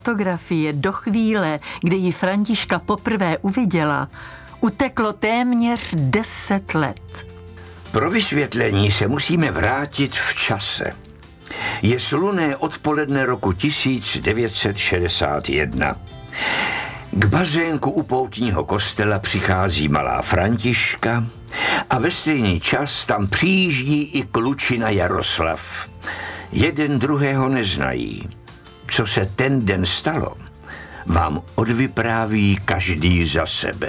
Fotografie do chvíle, kdy ji Františka poprvé uviděla, uteklo téměř 10 let. Pro vysvětlení se musíme vrátit v čase. Je slunné odpoledne roku 1961. K bazénku u poutního kostela přichází malá Františka a ve stejný čas tam přijíždí i klučina Jaroslav. Jeden druhého neznají. Co se ten den stalo, vám odvypráví každý za sebe.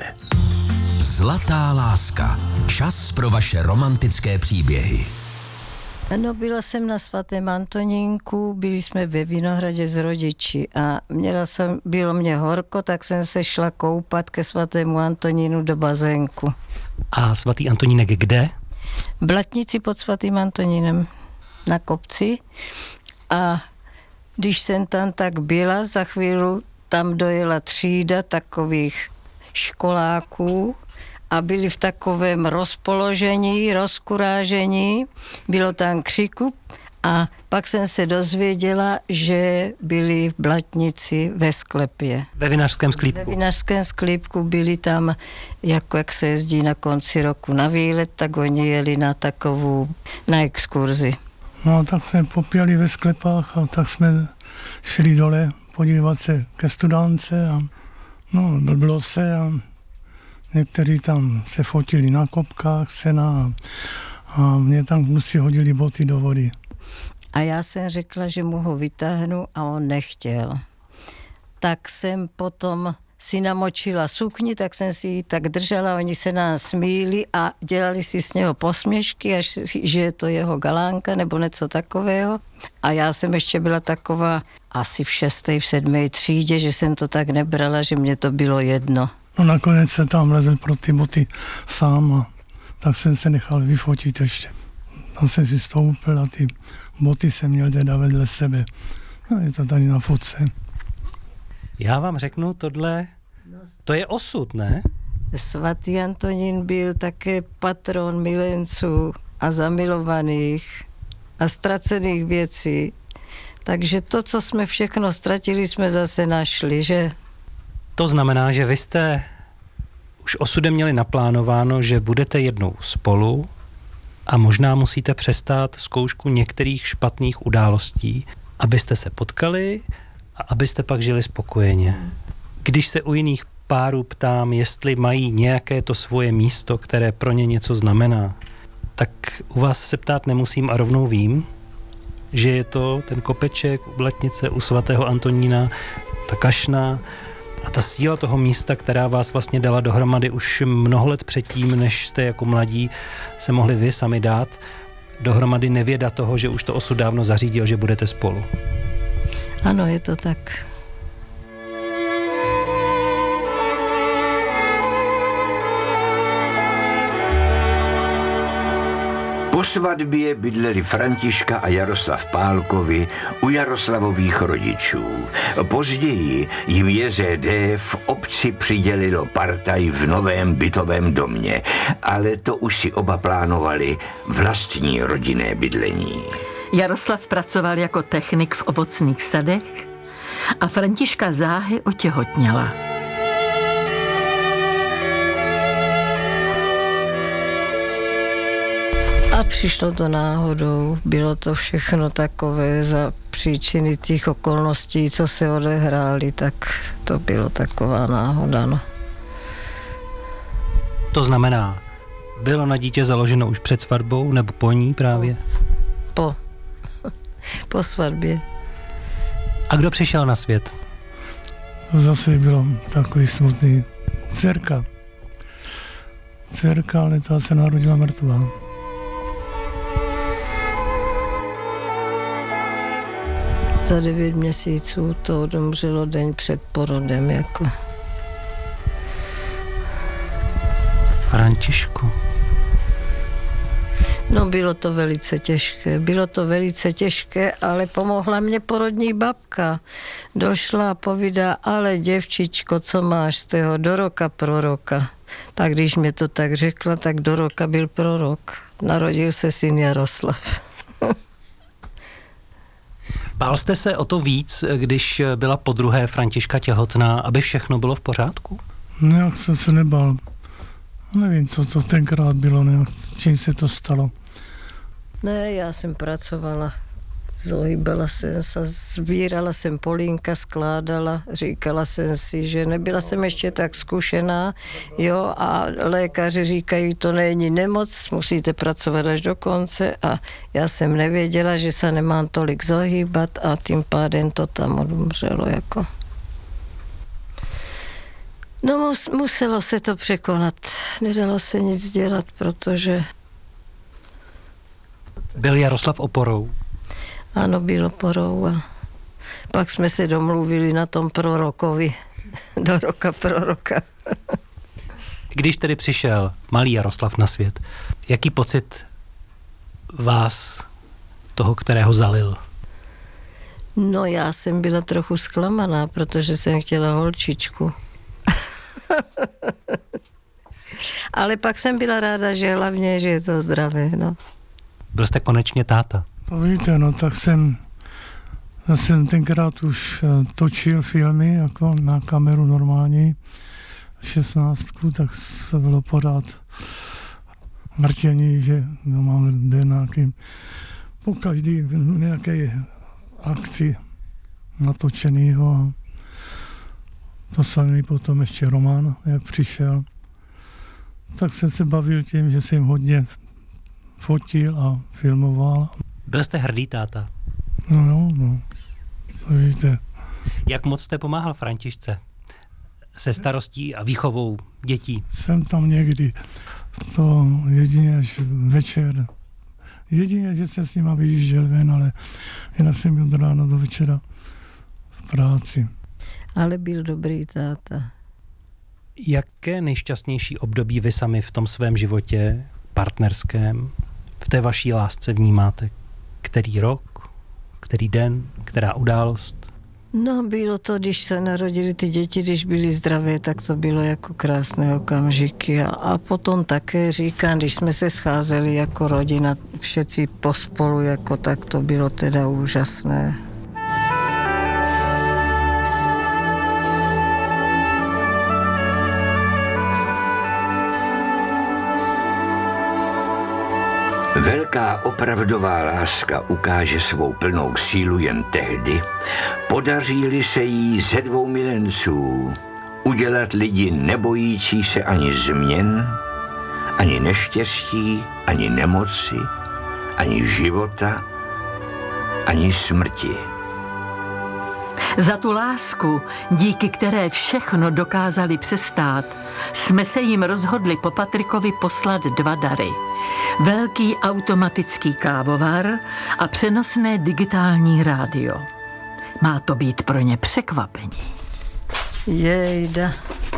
Zlatá láska. Čas pro vaše romantické příběhy. No, byla jsem na svatém Antonínku, byli jsme ve Vinohradě s rodiči a bylo mě horko, tak jsem se šla koupat ke svatému Antonínu do bazénku. A svatý Antonínek kde? V Blatnici pod svatým Antonínem na kopci. A když jsem tam tak byla, za chvíli tam dojela třída takových školáků a byli v takovém rozpoložení, rozkurážení, bylo tam křiku a pak jsem se dozvěděla, že byli v Blatnici ve sklepě. Ve vinařském sklípku. Ve vinařském sklípku byli tam, jako jak se jezdí na konci roku na výlet, tak oni jeli na exkurzi. No, tak jsme popěli ve sklepách a tak jsme šli dole podívat se ke studánce a no, blblo se a někteří tam se fotili na kopkách, sena a mě tam kluci hodili boty do vody. A já jsem řekla, že mu ho vytáhnu a on nechtěl. Tak jsem potom si namočila sukni, tak jsem si ji tak držela, oni se nám smíli a dělali si z něho posměšky, až že je to jeho galánka nebo něco takového. A já jsem ještě byla taková asi v 6., v 7. třídě, že jsem to tak nebrala, že mě to bylo jedno. No nakonec se tam lezl pro ty boty sám a tak jsem se nechal vyfotit ještě. Tam jsem si stoupil a ty boty jsem měl teda vedle sebe. No, je to tady na fotce. Já vám řeknu, to je osud, ne? Svatý Antonín byl také patron milenců a zamilovaných a ztracených věcí. Takže to, co jsme všechno ztratili, jsme zase našli, že? To znamená, že vy jste už osudem měli naplánováno, že budete jednou spolu a možná musíte přestát zkoušku některých špatných událostí, abyste se potkali a abyste pak žili spokojeně. Když se u jiných párů ptám, jestli mají nějaké to svoje místo, které pro ně něco znamená, tak u vás se ptát nemusím a rovnou vím, že je to ten kopeček u Blatnice, u svatého Antonína, ta kašna a ta síla toho místa, která vás vlastně dala dohromady už mnoho let předtím, než jste jako mladí se mohli vy sami dát dohromady, nevěda toho, že už to osud dávno zařídil, že budete spolu. Ano, je to tak. Po svatbě bydleli Františka a Jaroslav Pálkovi u Jaroslavových rodičů. Později jim JZD v obci přidělilo partaj v novém bytovém domě, ale to už si oba plánovali vlastní rodinné bydlení. Jaroslav pracoval jako technik v ovocných sadech a Františka záhy otěhotněla. A přišlo to náhodou, bylo to všechno takové za příčiny těch okolností, co se odehrály, tak to bylo taková náhoda, no. To znamená, bylo na dítě založeno už před svatbou nebo po ní právě? Po svatbě. A kdo přišel na svět? To zase bylo takový smutný. Dcerka, ale ta se narodila mrtvá. Za 9 měsíců to odumřelo den před porodem, jako. Františku. No, bylo to velice těžké, ale pomohla mě porodní babka. Došla a povídá, ale děvčičko, co máš z toho, do roka proroka. Tak když mě to tak řekla, tak do roka byl prorok. Narodil se syn Jaroslav. Bál jste se o to víc, když byla podruhé Františka těhotná, aby všechno bylo v pořádku? Nějak jsem se nebál. Nevím, co to tenkrát bylo, nějak, čím se to stalo. Ne, já jsem pracovala. Zohýbala jsem se, sbírala jsem polínka, skládala, říkala jsem si, že nebyla jsem ještě tak zkušená, jo, a lékaři říkají, to není nemoc, musíte pracovat až do konce a já jsem nevěděla, že se nemám tolik zohýbat a tím pádem to tam odumřelo jako. No muselo se to překonat, nedalo se nic dělat, protože... Byl Jaroslav oporou? Ano, byl oporou a pak jsme se domluvili na tom prorokovi, do roka proroka. Když tedy přišel malý Jaroslav na svět, jaký pocit vás, toho, kterého zalil? No já jsem byla trochu zklamaná, protože jsem chtěla holčičku. Ale pak jsem byla ráda, že hlavně, že je to zdravé, no. Byl jste konečně táta? To víte, no tak jsem tenkrát už točil filmy jako na kameru normální, 16, tak se bylo podat vrtění, že no, máme nějaký, po každý nějaké akci natočenýho. To samý potom ještě Roman, jak přišel. Tak jsem se bavil tím, že jsem hodně fotil a filmoval. Byl jste hrdý táta? No, to víte. Jak moc jste pomáhal Františce se starostí a výchovou dětí? Jsem tam někdy, to jedině až večer. Jedině, že jsem s nima vyjížděl ven, ale jinak jsem byl od rána do večera v práci. Ale byl dobrý táta. Jaké nejšťastnější období vy sami v tom svém životě partnerském, v té vaší lásce vnímáte? Který rok, který den, která událost? No, bylo to, když se narodili ty děti, když byly zdravé, tak to bylo jako krásné okamžiky. A potom také říkám, když jsme se scházeli jako rodina, všetci pospolu, jako tak to bylo teda úžasné. Velká opravdová láska ukáže svou plnou sílu jen tehdy, podaří-li se jí ze dvou milenců udělat lidi nebojící se ani změn, ani neštěstí, ani nemoci, ani života, ani smrti. Za tu lásku, díky které všechno dokázali přestát, jsme se jim rozhodli po Patrikovi poslat 2 dary. Velký automatický kávovar a přenosné digitální rádio. Má to být pro ně překvapení. Jejda.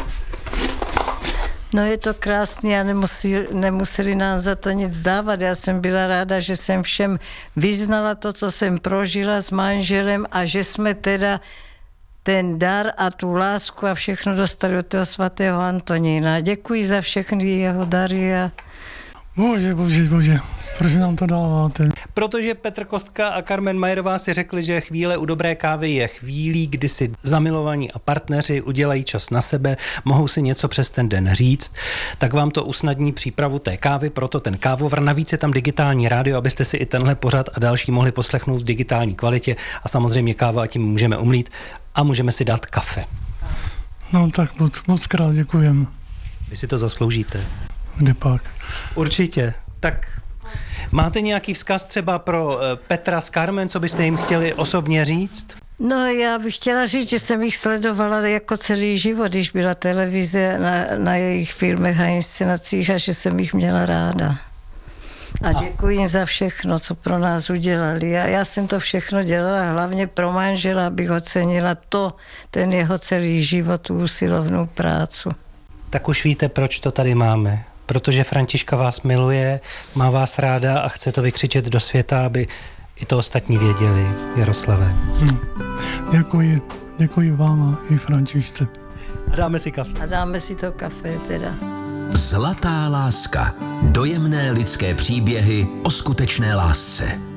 No je to krásný a nemuseli nám za to nic dávat. Já jsem byla ráda, že jsem všem vyznala to, co jsem prožila s manželem a že jsme teda ten dar a tu lásku a všechno dostali od toho svatého Antonína. Děkuji za všechny jeho dary. Bože, proč nám to dáváte? Protože Petr Kostka a Carmen Majerová si řekli, že chvíle u dobré kávy je chvílí, kdy si zamilovaní a partneři udělají čas na sebe, mohou si něco přes ten den říct, tak vám to usnadní přípravu té kávy, proto ten kávovar. Navíc je tam digitální rádio, abyste si i tenhle pořad a další mohli poslechnout v digitální kvalitě a samozřejmě káva a tím můžeme umlít a můžeme si dát kafe. No tak moc krát děkujem. Vy si to zasloužíte. Kde pak? Určitě. Tak máte nějaký vzkaz třeba pro Petra s Carmen, co byste jim chtěli osobně říct? No já bych chtěla říct, že jsem jich sledovala jako celý život, když byla televize na jejich filmech a inscenacích a že jsem jich měla ráda. A děkuji jim za všechno, co pro nás udělali. A já jsem to všechno dělala hlavně pro manžela, abych ocenila ten jeho celý život, tu usilovnou práci. Tak už víte, proč to tady máme. Protože Františka vás miluje, má vás ráda a chce to vykřičet do světa, aby i to ostatní věděli, Jaroslave. Děkuji vám a i Františce. A dáme si kafe. A dáme si to kafe teda. Zlatá láska. Dojemné lidské příběhy o skutečné lásce.